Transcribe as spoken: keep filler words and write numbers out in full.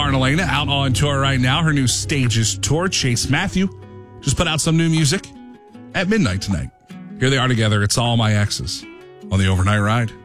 Elena out on tour right now. Her new Stages tour. Chase Matthew just put out some new music at midnight tonight. Here they are together. It's All My Exes on the Overnight Ride.